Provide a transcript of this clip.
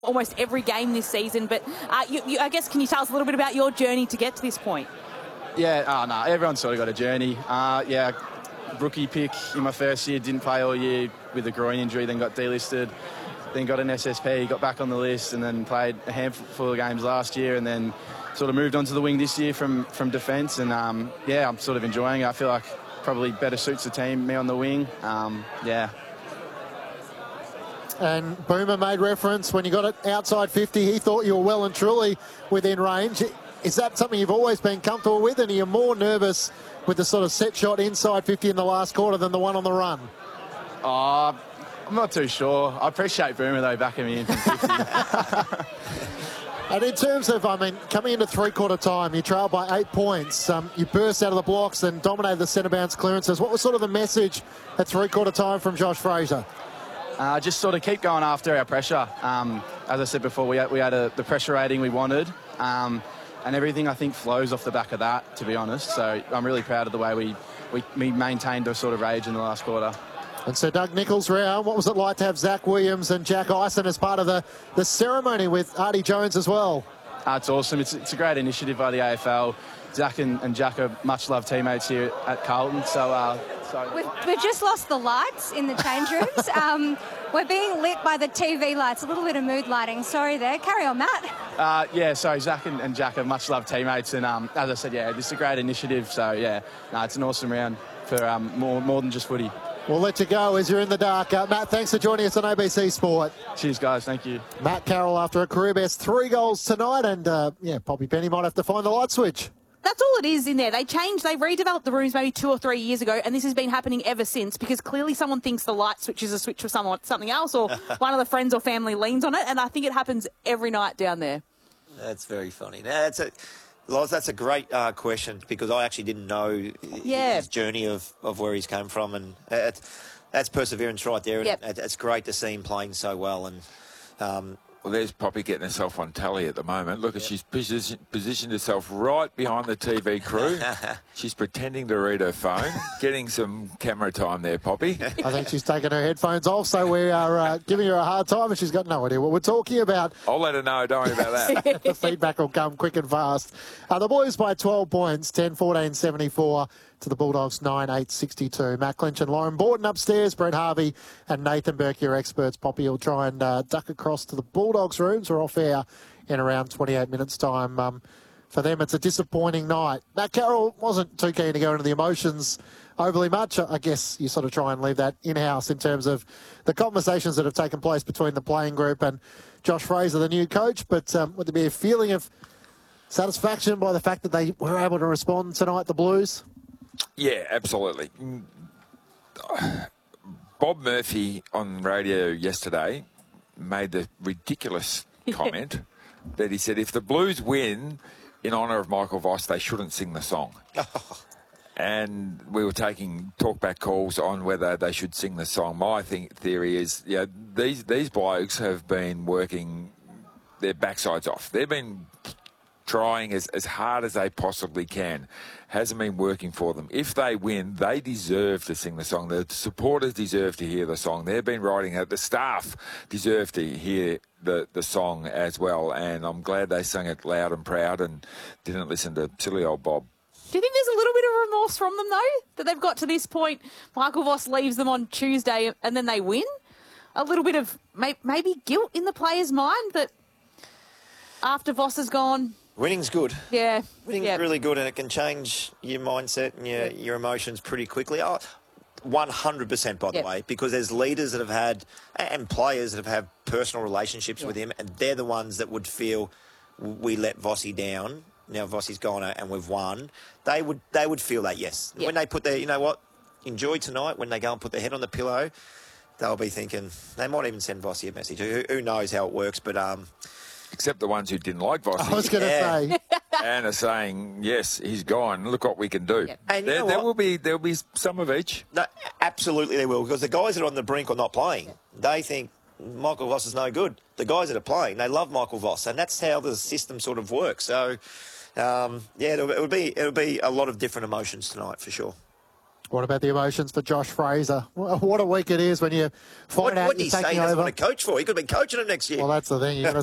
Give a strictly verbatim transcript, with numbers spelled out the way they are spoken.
almost every game this season, but uh, you, you, I guess, can you tell us a little bit about your journey to get to this point? Yeah, oh, no, everyone's sort of got a journey. Uh, yeah, rookie pick in my first year, didn't play all year with a groin injury, then got delisted, then got an S S P, got back on the list, and then played a handful of games last year, and then sort of moved onto the wing this year from, from defence, and um, yeah, I'm sort of enjoying it. I feel like probably better suits the team, me on the wing. Um, yeah. And Boomer made reference when you got it outside fifty, he thought you were well and truly within range. Is that something you've always been comfortable with, and are you more nervous with the sort of set shot inside fifty in the last quarter than the one on the run? Uh, I'm not too sure. I appreciate Boomer, though, backing me in from fifty. And in terms of, I mean, coming into three-quarter time, you trailed by eight points. Um, you burst out of the blocks and dominated the centre bounce clearances. What was sort of the message at three-quarter time from Josh Fraser? Uh, just sort of keep going after our pressure. Um, as I said before, we had, we had a, the pressure rating we wanted, um, and everything, I think, flows off the back of that, to be honest. So I'm really proud of the way we, we, we maintained a sort of rage in the last quarter. And so Doug Nichols round, what was it like to have Zach Williams and Jack Ison as part of the, the ceremony with Artie Jones as well? Uh, it's awesome. It's, it's a great initiative by the A F L. Zach and, and Jack are much-loved teammates here at Carlton. So, uh, so we've, we've just lost the lights in the change rooms. um, we're being lit by the T V lights. A little bit of mood lighting. Sorry there. Carry on, Matt. Uh, yeah, so Zach and, and Jack are much-loved teammates. And um, as I said, yeah, this is a great initiative. So, yeah, no, it's an awesome round for um, more, more than just footy. We'll let you go as you're in the dark. Uh, Matt, thanks for joining us on A B C Sport. Cheers, guys. Thank you. Matt Carroll after a career best three goals tonight. And, uh, yeah, Poppy Penny might have to find the light switch. That's all it is in there. They changed, they redeveloped the rooms maybe two or three years ago, and this has been happening ever since because clearly someone thinks the light switch is a switch for someone, something else, or one of the friends or family leans on it, and I think it happens every night down there. That's very funny. Now, that's a... Loz, that's a great uh, question because I actually didn't know yeah. his journey of, of where he's come from, and it's, that's perseverance right there. And yep. it, it's great to see him playing so well. And um, well, there's Poppy getting herself on tally at the moment. Look, yep. she's position, positioned herself right behind the T V crew. She's pretending to read her phone, getting some camera time there, Poppy. I think she's taken her headphones off, so we are uh, giving her a hard time, and she's got no idea what we're talking about. I'll let her know. Don't worry about that. The feedback will come quick and fast. Uh, the Blues by twelve points, ten fourteen seventy-four to the Bulldogs nine eight sixty-two. Matt Clinch and Lauren Borton upstairs, Brett Harvey and Nathan Burke, your experts. Poppy will try and uh, duck across to the Bulldogs rooms. We're off air in around twenty-eight minutes' time. Um, for them, it's a disappointing night. Matt Carroll wasn't too keen to go into the emotions overly much. I guess you sort of try and leave that in-house in terms of the conversations that have taken place between the playing group and Josh Fraser, the new coach. But um, would there be a feeling of satisfaction by the fact that they were able to respond tonight, the Blues? Yeah, absolutely. Bob Murphy on radio yesterday made the ridiculous comment that he said if the Blues win in honour of Michael Voss, they shouldn't sing the song. And we were taking talkback calls on whether they should sing the song. My think, theory is, yeah, these these blokes have been working their backsides off. They've been trying as, as hard as they possibly can. Hasn't been working for them. If they win, they deserve to sing the song. The supporters deserve to hear the song. They've been writing it. The staff deserve to hear the, the song as well. And I'm glad they sang it loud and proud and didn't listen to silly old Bob. Do you think there's a little bit of remorse from them, though, that they've got to this point? Michael Voss leaves them on Tuesday and then they win? A little bit of may, maybe guilt in the player's mind that after Voss has gone... Winning's good. Yeah. Winning's yeah. really good, and it can change your mindset and your, your emotions pretty quickly. Oh, one hundred percent, by the yep. way, because there's leaders that have had, and players that have had personal relationships yeah. with him, and they're the ones that would feel we let Vossi down. Now Vossi's gone and we've won. They would they would feel that, yes. Yep. When they put their, you know what, enjoy tonight, when they go and put their head on the pillow, they'll be thinking, they might even send Vossi a message. Who, who knows how it works, but... um. Except the ones who didn't like Vossi. I was going to yeah. say. And are saying, yes, he's gone. Look what we can do. Yep. And you there, know there what? will be there will be some of each. No, absolutely they will, because the guys that are on the brink are not playing. They think Michael Voss is no good. The guys that are playing, they love Michael Voss, and that's how the system sort of works. So, um, yeah, it would be it would be a lot of different emotions tonight for sure. What about the emotions for Josh Fraser? What a week it is when you find What, out what did you're he say taking he doesn't over. want to coach for? He could have been coaching him next year. Well, that's the thing. You've got to